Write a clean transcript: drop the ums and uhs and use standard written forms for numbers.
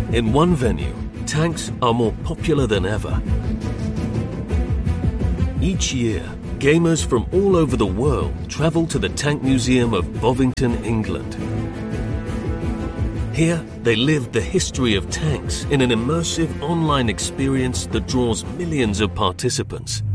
In one venue, tanks are more popular than ever. Each year, gamers from all over the world travel to the Tank Museum of Bovington, England. Here, they live the history of tanks in an immersive online experience that draws millions of participants.